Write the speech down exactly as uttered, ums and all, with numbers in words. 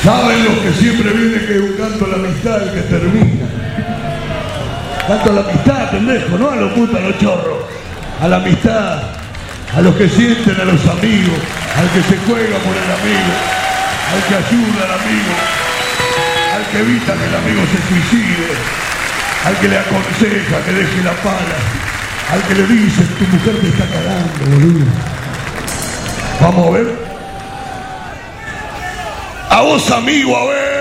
¿Saben los que siempre vienen que un canto a la amistad el que termina? Canto a la amistad, pendejo, no a los putos, a los chorros. A la amistad, a los que sienten a los amigos, al que se juega por el amigo, al que ayuda al amigo, al que evita que el amigo se suicide, al que le aconseja que deje la pala, al que le dice, tu mujer te está cagando, boludo. Vamos a ver. A vos, amigo, a ver.